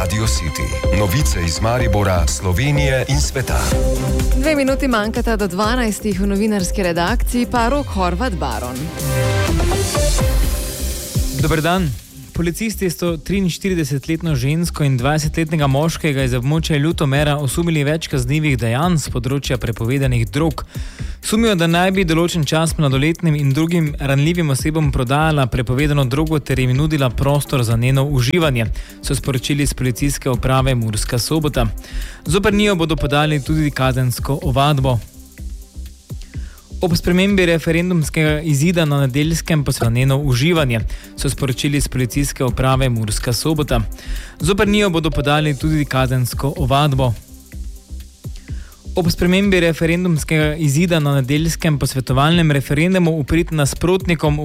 Radio City. Novice iz Maribora, Slovenije in sveta. 2 minuti manjkata do 12 v novinarski redakciji, pa Rok Horvat Baron. Dober dan. Policisti so 43-letno žensko in 20-letnega moškega iz območja Ljutomera osumili več kaznivih dejanj s področja prepovedanih drog. Sumijo, da naj bi določen čas mladoletnim in drugim ranljivim osebam prodajala prepovedano drogo ter jim nudila prostor za njeno uživanje, so sporočili z policijske uprave Murska Sobota. Zoper njo bodo podali tudi kazensko ovadbo. Ob spremembi referendumskega izida na nedeljskem posvetljeno uživanje, so sporočili z policijske uprave Murska Sobota. Zoper njo bodo podali tudi kazensko ovadbo. Ob spremembi referendumskega izida na nedeljskem posvetovalnem referendumu v prid nasprotnikom